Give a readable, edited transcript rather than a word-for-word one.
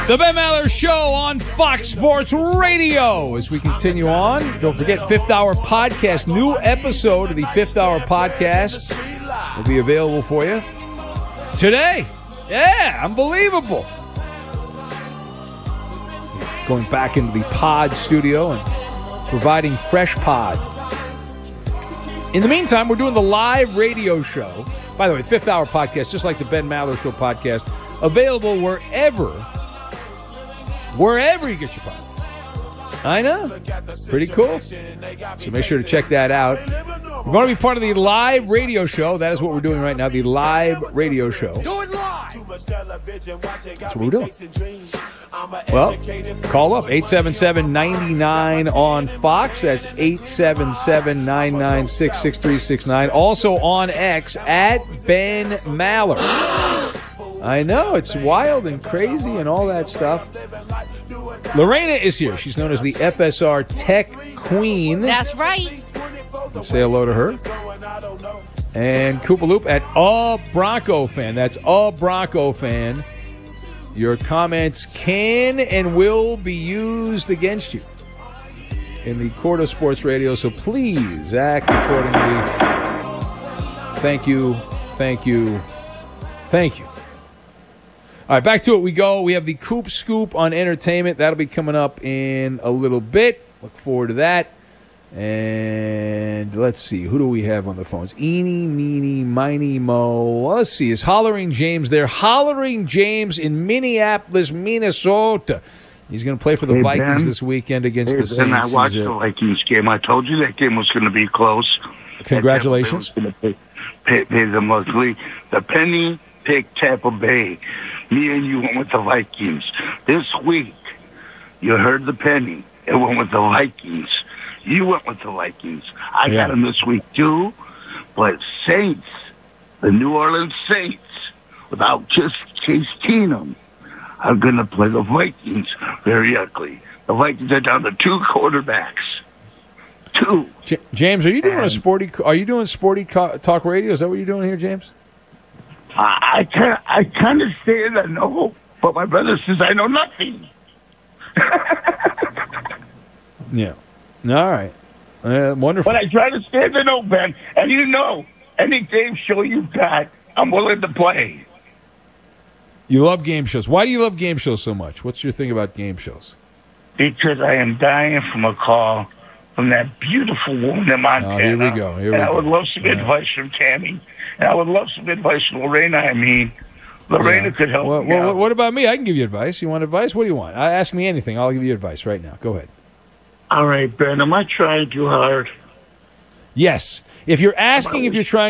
The Ben Maller Show on Fox Sports Radio. As we continue on, don't forget, Fifth Hour Podcast. New episode of the Fifth Hour Podcast will be available for you today. Yeah, unbelievable. Going back into the pod studio and providing fresh pod. In the meantime, we're doing the live radio show. By the way, Fifth Hour Podcast, just like the Ben Maller Show podcast, available wherever you get your podcast. I know. Pretty cool. So make sure to check that out. We're going to be part of the live radio show. That is what we're doing right now, the live radio show. Do it live! That's what we're doing. Well, call up 877-99 on Fox. That's 877-996-6369. Also on X at Ben Maller. I know, it's wild and crazy and all that stuff. Lorena is here. She's known as the FSR Tech Queen. That's right. Let's say hello to her. And Koopaloop at A Bronco Fan. That's A Bronco Fan. Your comments can and will be used against you in the court of sports radio, so please act accordingly. Thank you, thank you, thank you. All right, back to it we go. We have the Coop Scoop on entertainment. That'll be coming up in a little bit. Look forward to that. And let's see, who do we have on the phones? Eeny, meeny, miny, mo. Let's see, is Hollering James there? Hollering James in Minneapolis, Minnesota. He's going to play for the Vikings this weekend against the Saints. I watched the Vikings game. I told you that game was going to be close. Congratulations. Pay the monthly. The penny picked Tampa Bay. Me and you went with the Vikings. This week, you heard the penny. It went with the Vikings. You went with the Vikings. I got them this week, too. But Saints, the New Orleans Saints, without just Case Keenum, are going to play the Vikings very ugly. The Vikings are down to two quarterbacks. Two. James, are you doing sporty talk radio? Is that what you're doing here, James? I kind of say that I know, but my brother says I know nothing. Yeah. All right. Wonderful. But I try to stay in the know, Ben. And you know, any game show you've got, I'm willing to play. You love game shows. Why do you love game shows so much? What's your thing about game shows? Because I am dying from a call from that beautiful woman in Montana. Oh, here we go. I would love some advice from Tammy. And I would love some advice from Lorena. Lorena could help me out. What about me? I can give you advice. You want advice? What do you want? Ask me anything. I'll give you advice right now. Go ahead. All right, Ben. Am I trying too hard? Yes. If you're asking if you're trying